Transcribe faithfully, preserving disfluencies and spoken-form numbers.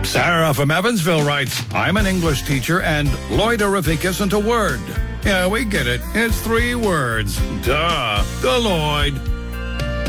Sarah from Evansville writes, I'm an English teacher and Lloyderific isn't a word. Yeah, we get it. It's three words. Duh. Deloitte.